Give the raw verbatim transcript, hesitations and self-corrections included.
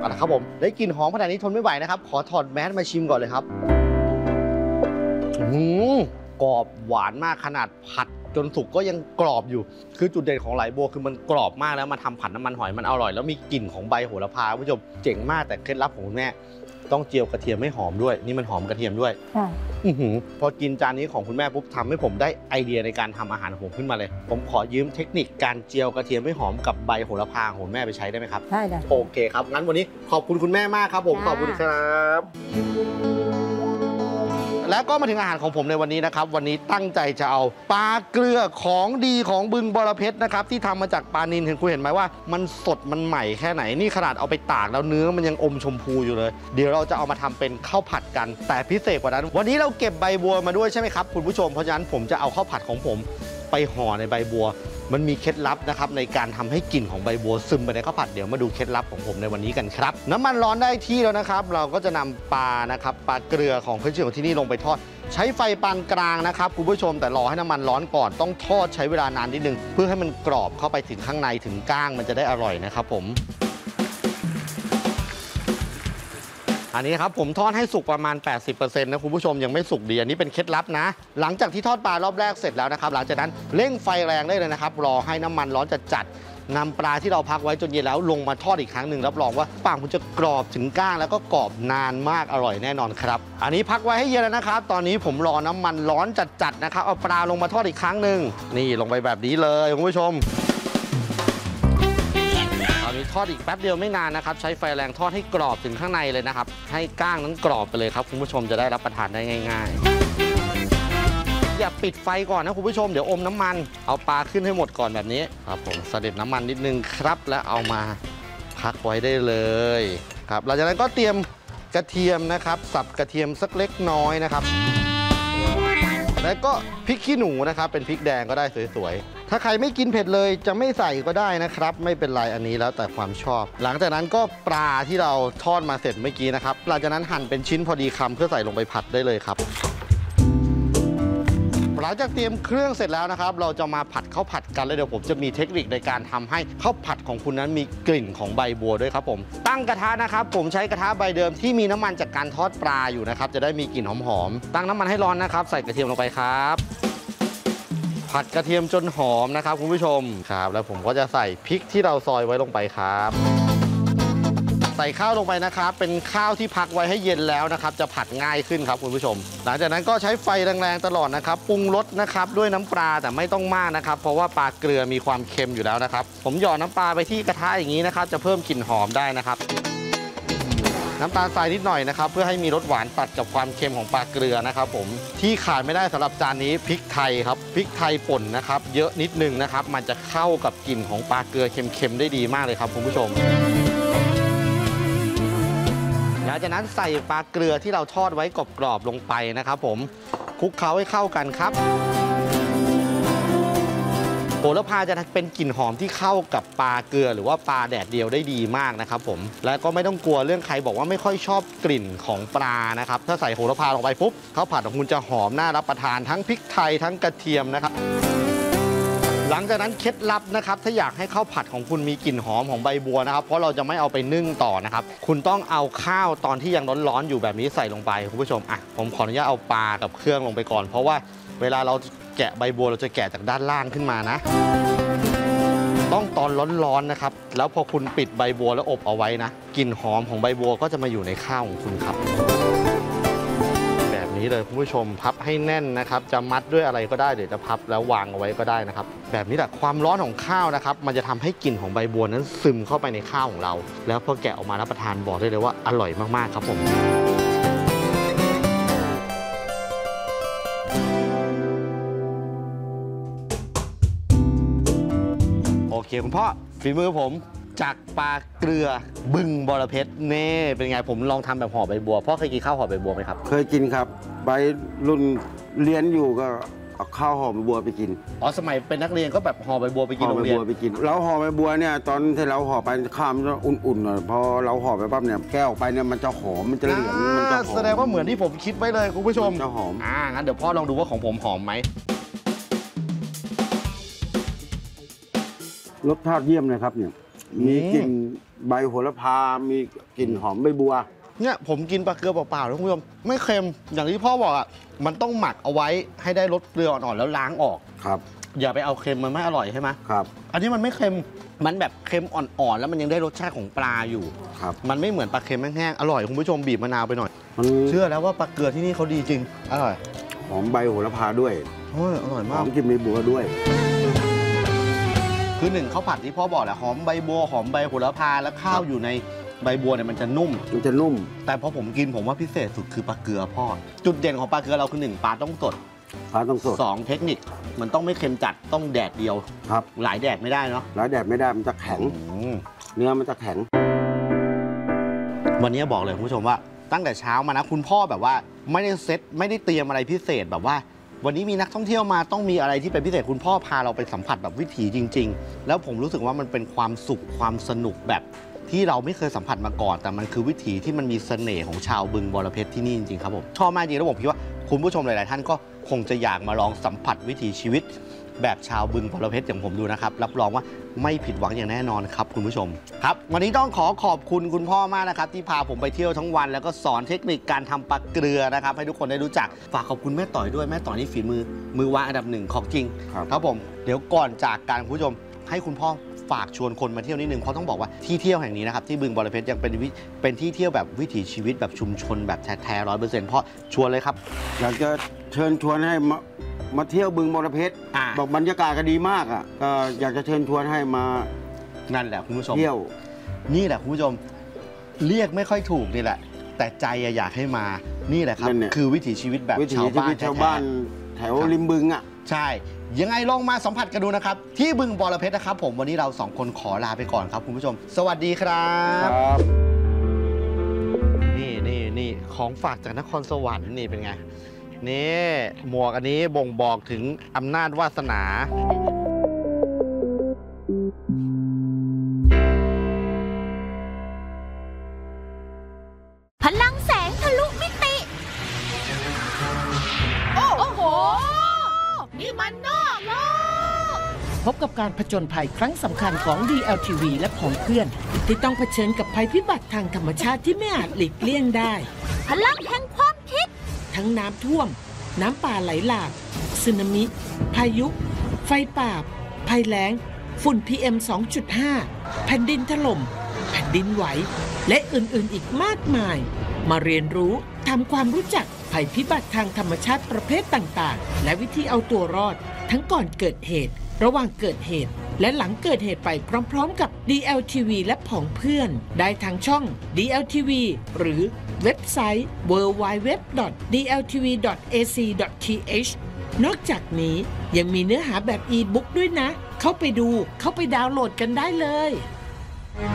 เอาละครับผมได้กลิ่นหอมขนาดนี้ทนไม่ไหวนะครับขอถอดแมสมาชิมก่อนเลยครับอืมกรอบหวานมากขนาดผัดจนสุกก็ยังกรอบอยู่คือจุดเด่นของไหลบัวคือมันกรอบมากแล้วมาทำผัดน้ำมันหอยมันอร่อยแล้วมีกลิ่นของใบโหระพาผู้ชมเจ๋งมากแต่เคล็ดลับของคุณแม่ต้องเจียวกระเทียมให้หอมด้วยนี่มันหอมกระเทียมด้วยอือหือพอกินจานนี้ของคุณแม่ปุ๊บทำให้ผมได้ไอเดียในการทำอาหารของผมขึ้นมาเลยผมขอยืมเทคนิคการเจียวกระเทียมให้หอมกับใบโหระพาของคุณแม่ไปใช้ได้ไหมครับได้ได้โอเคครับงั้นวันนี้ขอบคุณคุณแม่มากครับผมขอบคุณครับแล้วก็มาถึงอาหารของผมในวันนี้นะครับวันนี้ตั้งใจจะเอาปลาเกลือของดีของบึงบรเพชรนะครับที่ทำมาจากปลานิลเห็นคุณเห็นไหมว่ามันสดมันใหม่แค่ไหนนี่ขนาดเอาไปตากแล้วเนื้อมันยังอมชมพูอยู่เลยเดี๋ยวเราจะเอามาทำเป็นข้าวผัดกันแต่พิเศษกว่านั้นวันนี้เราเก็บใบบัวมาด้วยใช่ไหมครับคุณผู้ชมเพราะฉะนั้นผมจะเอาข้าวผัดของผมไปห่อในใบบัวมันมีเคล็ดลับนะครับในการทำให้กลิ่นของใบบัวซึมไปในข้าวผัดเดี๋ยวมาดูเคล็ดลับของผมในวันนี้กันครับน้ำมันร้อนได้ที่แล้วนะครับเราก็จะนำปลานะครับปลาเกลือของพื้นที่ของที่นี่ลงไปทอดใช้ไฟปานกลางนะครับคุณผู้ชมแต่รอให้น้ำมันร้อนก่อนต้องทอดใช้เวลานานนิดนึงเพื่อให้มันกรอบเข้าไปถึงข้างในถึงก้างมันจะได้อร่อยนะครับผมอันนี้ครับผมทอดให้สุกประมาณ แปดสิบเปอร์เซ็นต์ นะคุณผู้ชมยังไม่สุกดีอันนี้เป็นเคล็ดลับนะหลังจากที่ทอดปลารอบแรกเสร็จแล้วนะครับหลังจากนั้นเร่งไฟแรงได้เลยนะครับรอให้น้ำมันร้อนจัดๆนำปลาที่เราพักไว้จนเย็นแล้วลงมาทอดอีกครั้งหนึ่งรับรองว่าปลาคุณจะกรอบถึงก้างแล้วก็กรอบนานมากอร่อยแน่นอนครับอันนี้พักไว้ให้เย็นแล้วนะครับตอนนี้ผมรอน้ำมันร้อนจัดๆนะครับเอาปลาลงมาทอดอีกครั้งหนึ่งนี่ลงไปแบบนี้เลยคุณผู้ชมตอนนี้ทอดอีกแป๊บเดียวไม่นานนะครับใช้ไฟแรงทอดให้กรอบถึงข้างในเลยนะครับให้ก้างนั้นกรอบไปเลยครับคุณผู้ชมจะได้รับประทานได้ง่ายๆอย่าปิดไฟก่อนนะคุณผู้ชมเดี๋ยวอมน้ำมันเอาปลาขึ้นให้หมดก่อนแบบนี้ครับผมเสด็จน้ำมันนิดนึงครับแล้วเอามาพักไว้ได้เลยครับหลังจากนั้นก็เตรียมกระเทียมนะครับสับกระเทียมสักเล็กน้อยนะครับแล้วก็พริกขี้หนูนะครับเป็นพริกแดงก็ได้สวยๆถ้าใครไม่กินเผ็ดเลยจะไม่ใส่ก็ได้นะครับไม่เป็นไรอันนี้แล้วแต่ความชอบหลังจากนั้นก็ปลาที่เราทอดมาเสร็จเมื่อกี้นะครับหลังจากนั้นหั่นเป็นชิ้นพอดีคำเพื่อใส่ลงไปผัดได้เลยครับหลังจากเตรียมเครื่องเสร็จแล้วนะครับเราจะมาผัดข้าวผัดกันแล้วเดี๋ยวผมจะมีเทคนิคในการทำให้ข้าวผัดของคุณนั้นมีกลิ่นของใบบัวด้วยครับผมตั้งกระทะนะครับผมใช้กระทะใบเดิมที่มีน้ำมันจากการทอดปลาอยู่นะครับจะได้มีกลิ่นหอมๆตั้งน้ำมันให้ร้อนนะครับใส่กระเทียมลงไปครับผัดกระเทียมจนหอมนะครับคุณผู้ชมครับแล้วผมก็จะใส่พริกที่เราซอยไว้ลงไปครับใส่ข้าวลงไปนะครับเป็นข้าวที่พักไว้ให้เย็นแล้วนะครับจะผัดง่ายขึ้นครับคุณผู้ชมหลังจากนั้นก็ใช้ไฟแรงๆตลอดนะครับปรุงรสนะครับด้วยน้ำปลาแต่ไม่ต้องมากนะครับเพราะว่าปลาเกลือมีความเค็มอยู่แล้วนะครับผมหยอดน้ำปลาไปที่กระทะอย่างนี้นะครับจะเพิ่มกลิ่นหอมได้นะครับน้ำตาลทรายนิดหน่อยนะครับเพื่อให้มีรสหวานตัดกับความเค็มของปลาเกลือนะครับผมที่ขาดไม่ได้สำหรับจานนี้พริกไทยครับพริกไทยป่นนะครับเยอะนิดนึงนะครับมันจะเข้ากับกลิ่นของปลาเกลือเค็มๆได้ดีมากเลยครับคุณผู้ชมหลังจากนั้นใส่ปลาเกลือที่เราทอดไว้กรอบๆลงไปนะครับผมคลุกเคล้าให้เข้ากันครับโหระพาจะเป็นกลิ่นหอมที่เข้ากับปลาเกลือหรือว่าปลาแดดเดียวได้ดีมากนะครับผมและก็ไม่ต้องกลัวเรื่องใครบอกว่าไม่ค่อยชอบกลิ่นของปลานะครับถ้าใส่โหระพาลงไปปุ๊บข้าวผัดของคุณจะหอมน่ารับประทานทั้งพริกไทยทั้งกระเทียมนะครับหลังจากนั้นเคล็ดลับนะครับถ้าอยากให้ข้าวผัดของคุณมีกลิ่นหอมของใบบัวนะครับเพราะเราจะไม่เอาไปนึ่งต่อนะครับคุณต้องเอาข้าวตอนที่ยังร้อนๆอยู่แบบนี้ใส่ลงไปคุณผู้ชมอ่ะผมขออนุญาตเอาปลากับเครื่องลงไปก่อนเพราะว่าเวลาเราแกะใบบัวเราจะแกะจากด้านล่างขึ้นมานะต้องตอนร้อนๆนะครับแล้วพอคุณปิดใบบัวแล้วอบเอาไว้นะกลิ่นหอมของใบบัวก็จะมาอยู่ในข้าวของคุณครับแบบนี้เลยคุณผู้ชมพับให้แน่นนะครับจะมัดด้วยอะไรก็ได้เดี๋ยวจะพับแล้ววางเอาไว้ก็ได้นะครับแบบนี้แหละความร้อนของข้าวนะครับมันจะทำให้กลิ่นของใบบัวนั้นซึมเข้าไปในข้าวของเราแล้วพอแกะออกมารับประทานบอกได้เลยว่าอร่อยมากๆครับผมโอเคคุณพ่อฝีมือผมจากปลาเกลือบึงบรเพชรเน่เป็นไงผมลองทำแบบห่อใบบัวพ่อเคยกินข้าวห่อใบบัวไหมครับเคยกินครับใบรุ่นเรียนอยู่ก็เอาข้าวห่อใบบัวไปกินอ๋อสมัยเป็นนักเรียนก็แบบห่อใบบัวไปกินโรงเรียนห่อใบบัวไปกินเราห่อใบบัวเนี่ยตอนที่เราห่อไปข้าวมันจะอุ่นๆหน่อยพอเราห่อไปปั๊บเนี่ยแก้วไปเนี่ยมันจะหอมมันจะเหลืองมันจะหอมแสดงว่าเหมือนที่ผมคิดไว้เลยคุณผู้ชมจะหอมอ่างั้นเดี๋ยวพ่อลองดูว่าของผมหอมไหมรสชาติเยี่ยมเลยครับเนี่ยมีกลิ่นใใบโหระพา มีกลิ่นหอมใบบัวเนี่ยผมกินปลาเกลือเปล่าๆนะคุณผู้ชมไม่เค็มอย่างที่พ่อบอกอ่ะมันต้องหมักเอาไว้ให้ได้รสเกลืออ่อนๆแล้วล้างออกครับอย่าไปเอาเค็มมันไม่อร่อยใช่ไหมครับอันนี้มันไม่เค็มมันแบบเค็มอ่อนๆแล้วมันยังได้รสชาติของปลาอยู่ครับมันไม่เหมือนปลาเค็มแห้งๆอร่อยคุณผู้ชมบีบมะนาวไปหน่อยเชื่อแล้วว่าปลาเกลือที่นี่เขาดีจริงอร่อยหอมใบโหระพาด้วยโอ้ยอร่อยมากหอมกลิ่นใบบัวด้วยคือหนึ่งข้าวผัดที่พ่อบอกแหละหอมใบบัวหอมใบโหระพาแล้วข้าวอยู่ในใบบัวเนี่ยมันจะนุ่มมันจะนุ่มแต่พอผมกินผมว่าพิเศษสุดคือปลาเกลือพ่อจุดเด่นของปลาเกลือเราคือหนึ่งปลาต้องสดปลาต้องสดสองเทคนิคมันต้องไม่เค็มจัดต้องแดดเดียวครับหลายแดดไม่ได้เนาะหลายแดดไม่ได้มันจะแข็งเนื้อมันจะแข็งวันนี้บอกเลยคุณผู้ชมว่าตั้งแต่เช้ามานะคุณพ่อแบบว่าไม่ได้เซตไม่ได้เตรียมอะไรพิเศษแบบว่าวันนี้มีนักท่องเที่ยวมาต้องมีอะไรที่เป็นพิเศษคุณพ่อพาเราไปสัมผัสแบบวิถีจริงๆแล้วผมรู้สึกว่ามันเป็นความสุขความสนุกแบบที่เราไม่เคยสัมผัสมาก่อนแต่มันคือวิถีที่มันมีเสน่ห์ของชาวบึงบรเพชรที่นี่จริงๆครับผมชอบมากจริงแล้วผมคิดว่าคุณผู้ชมหลายๆท่านก็คงจะอยากมาลองสัมผัสวิถีชีวิตแบบชาวบึงบรเพชรอย่างผมดูนะครับรับรองว่าไม่ผิดหวังอย่างแน่นอนครับคุณผู้ชมครับวันนี้ต้องขอขอบคุณคุณพ่อมากนะครับที่พาผมไปเที่ยวทั้งวันแล้วก็สอนเทคนิคการทำปลาเกลือนะครับให้ทุกคนได้รู้จักฝากขอบคุณแม่ต่อยด้วยแม่ต่อยนี่ฝีมือมือวางอันดับหนึ่งของจริงครับผมเดี๋ยวก่อนจากการคุณผู้ชมให้คุณพ่อฝากชวนคนมาเที่ยวนิดนึงเพราะต้องบอกว่าที่เที่ยวแห่งนี้นะครับที่บึงบรเพชรยังเป็นเป็นที่เที่ยวแบบวิถีชีวิตแบบชุมชนแบบแท้ๆร้อยเปอร์เซ็นต์เพราะชวนเลยครับอยากจะเชิญชวนให้มามาเที่ยวบึงบรเพชรบอกบรรยากาศก็ดีมากอ่ะก็อยากจะเชิญชวนให้มานั่นแหละคุณผู้ชมเที่ยวนี่แหละคุณผู้ชมเรียกไม่ค่อยถูกนี่แหละแต่ใจอยากให้มานี่แหละครับคือวิถีชีวิตแบบชาวบ้านชาวบ้านแถวริมบึงอ่ะใช่ยังไงลองมาสัมผัสกันดูนะครับที่บึงบรเพชรนะครับผมวันนี้เราสองคนขอลาไปก่อนครับคุณผู้ชมสวัสดีครับนี่นี่นี่ของฝากจากนครสวรรค์นี่เป็นไงนี่หมวกอันนี้บ่งบอกถึงอำนาจวาสนาพลังแสงทะลุมิติโอ้โหนี่มันนอกโลกพบกับการผจญภัยครั้งสำคัญของ ดี แอล ที วี และของเพื่อนที่ต้องเผชิญกับภัยพิบัติทางธรรมชาติที่ไม่อาจหลีกเลี่ยงได้พลังแห่งความคิดทั้งน้ำท่วมน้ำป่าไหลหลากสึนามิพายุไฟป่าภัยแล้งฝุ่น พี เอ็ม สองจุดห้า แผ่นดินถล่มแผ่นดินไหวและอื่นๆอีกมากมายมาเรียนรู้ทำความรู้จักภัยพิบัติทางธรรมชาติประเภทต่างๆและวิธีเอาตัวรอดทั้งก่อนเกิดเหตุระหว่างเกิดเหตุและหลังเกิดเหตุไปพร้อมๆกับ ดี แอล ที วี และผองเพื่อนได้ทางช่อง ดี แอล ที วี หรือเว็บไซต์ ดับเบิลยู ดับเบิลยู ดับเบิลยู ดอท ดี แอล ที วี ดอท เอ ซี ดอท ที เอช นอกจากนี้ยังมีเนื้อหาแบบอีบุ๊กด้วยนะเข้าไปดูเข้าไปดาวน์โหลดกันได้เลย